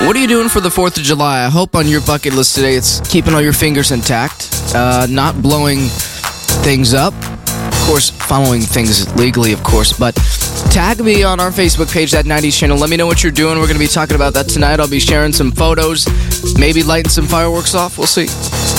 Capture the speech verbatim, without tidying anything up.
What are you doing for the fourth of July? I hope on your bucket list today it's keeping all your fingers intact, uh, not blowing things up. Of course, following things legally, of course, but tag me on our Facebook page, that nineties channel. Let me know what you're doing. We're going to be talking about that tonight. I'll be sharing some photos, maybe lighting some fireworks off. We'll see.